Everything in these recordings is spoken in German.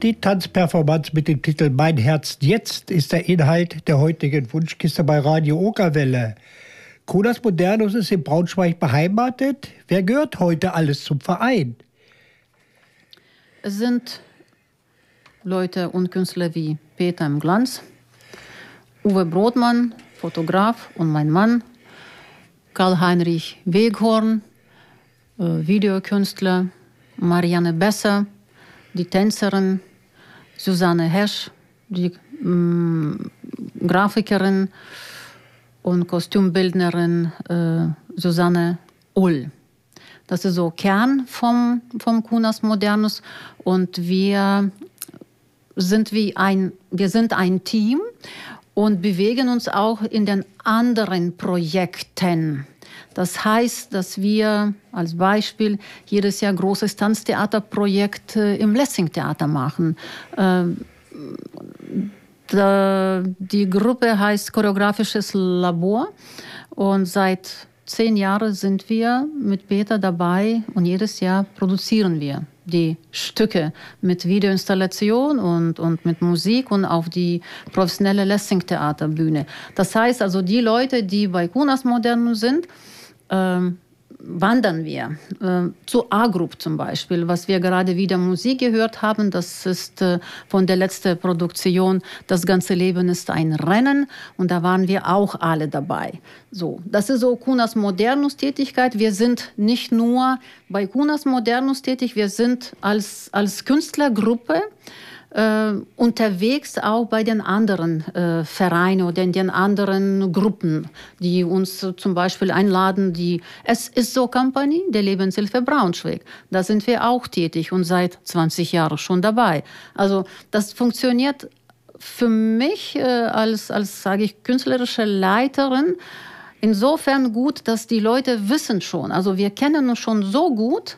Die Tanzperformance mit dem Titel Mein Herz jetzt ist der Inhalt der heutigen Wunschkiste bei Radio Okerwelle. Kunas Modernus ist in Braunschweig beheimatet. Wer gehört heute alles zum Verein? Es sind Leute und Künstler wie Peter im Glanz, Uwe Brodmann, Fotograf und mein Mann, Karl-Heinrich Weghorn, Videokünstler, Marianne Besser, die Tänzerin, Susanne Hesch, die Grafikerin und Kostümbildnerin Susanne Ull. Das ist so Kern vom Kunas Modernus und wir sind ein Team und bewegen uns auch in den anderen Projekten. Das heißt, dass wir als Beispiel jedes Jahr großes Tanztheaterprojekt im Lessing-Theater machen. Die Gruppe heißt Choreografisches Labor und seit 10 Jahren sind wir mit Peter dabei und jedes Jahr produzieren wir die Stücke mit Videoinstallation und mit Musik und auf die professionelle Lessing-Theaterbühne. Das heißt also, die Leute, die bei Kunas Modernus sind, wandern wir zu A-Group zum Beispiel, was wir gerade wieder Musik gehört haben. Das ist von der letzten Produktion Das ganze Leben ist ein Rennen und da waren wir auch alle dabei. So, das ist so Kunas Modernus Tätigkeit. Wir sind nicht nur bei Kunas Modernus tätig, wir sind als Künstlergruppe unterwegs auch bei den anderen Vereinen oder in den anderen Gruppen, die uns zum Beispiel einladen, die Es ist so Company der Lebenshilfe Braunschweig. Da sind wir auch tätig und seit 20 Jahren schon dabei. Also das funktioniert für mich als sage ich, künstlerische Leiterin insofern gut, dass die Leute wissen schon, also wir kennen uns schon so gut,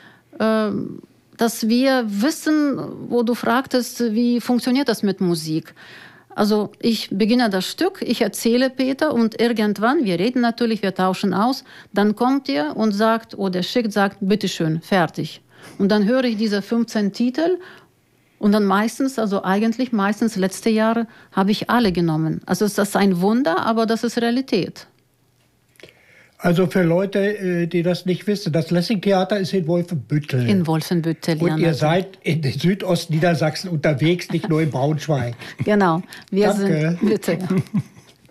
dass wir wissen, wo du fragtest, wie funktioniert das mit Musik. Also ich beginne das Stück, ich erzähle Peter und irgendwann, wir reden natürlich, wir tauschen aus, dann kommt er und sagt oder sagt, bitteschön, fertig. Und dann höre ich diese 15 Titel und dann meistens letzte Jahre, habe ich alle genommen. Also ist das ein Wunder, aber das ist Realität. Also für Leute, die das nicht wissen, das Lessing-Theater ist in Wolfenbüttel. In Wolfenbüttel, ja. Und ihr seid in Südostniedersachsen unterwegs, nicht nur in Braunschweig. Genau. Danke. Bitte. Ja.